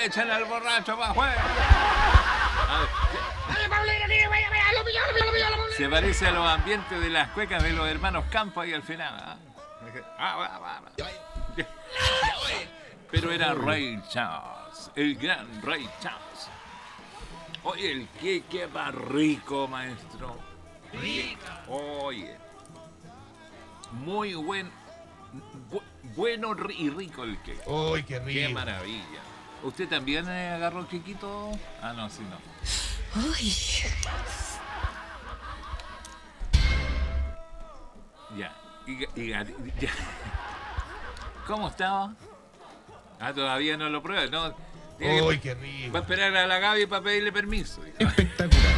Echen al borracho para afuera. Se parece a los ambientes de las cuecas de los hermanos Campos ahí al final. Pero era Ray Charles, el gran Ray Charles. Oye, el queque va rico, maestro. Oye, muy bueno y rico el queque. ¡Uy, qué rico! Qué maravilla. ¿Usted también agarró el quequito? Ah, no, sí, no. Uy. Ya. Ya. ¿Cómo estaba? Ah, todavía no lo prueba, ¿no? ¡Uy, qué rico! Va a esperar a la Gaby para pedirle permiso. Espectacular.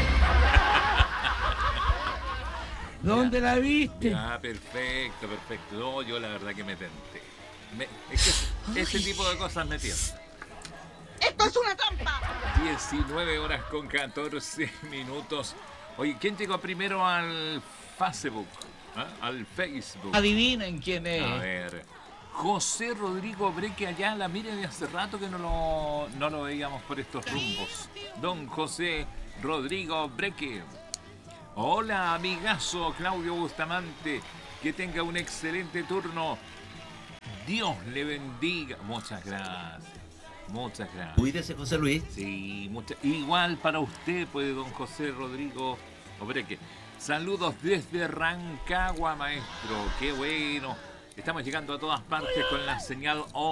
¿Dónde la viste? Ah, perfecto. No, yo la verdad que me tenté. Es que ese tipo de cosas me tientan. ¡Esto es una trampa! 19 horas con 14 minutos. Oye, ¿quién llegó primero al Facebook? ¿Ah? Al Facebook. Adivinen quién A es. ver. José Rodrigo Breque Ayala. Mire, de hace rato que no lo veíamos por estos rumbos. Don José Rodrigo Breque. Hola, amigazo Claudio Bustamante. Que tenga un excelente turno. Dios le bendiga. Muchas gracias. Muchas gracias. Cuídese, José Luis. Sí, igual para usted, pues, don José Rodrigo Obreque. Saludos desde Rancagua, maestro. Qué bueno. Estamos llegando a todas partes con la señal